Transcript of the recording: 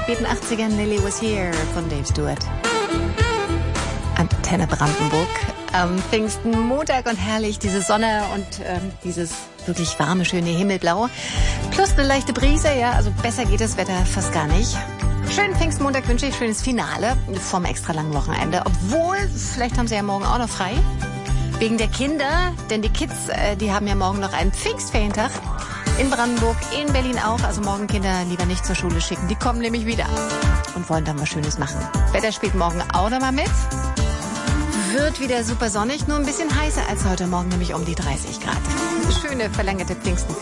späten 80ern. Lily Was Here von Dave Stewart. Antenne Brandenburg am Pfingstenmontag und herrlich diese Sonne und dieses wirklich warme, schöne Himmelblau. Plus eine leichte Brise, ja, also besser geht das Wetter fast gar nicht. Schönen Pfingstmontag wünsche ich, schönes Finale vom extra langen Wochenende. Obwohl, vielleicht haben Sie ja morgen auch noch frei. Wegen der Kinder, denn die Kids, die haben ja morgen noch einen Pfingstferientag. In Brandenburg, in Berlin auch. Also morgen Kinder lieber nicht zur Schule schicken. Die kommen nämlich wieder und wollen dann was Schönes machen. Wetter spielt morgen auch nochmal mit. Wird wieder super sonnig, nur ein bisschen heißer als heute Morgen, nämlich um die 30 Grad. Schöne verlängerte Pfingsten.